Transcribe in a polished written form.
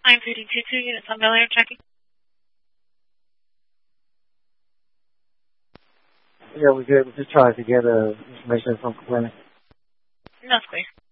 I'm feeding 2-2 units on Bel Air checking. Yeah, we good. We're just trying to get information from Clinic. No, please.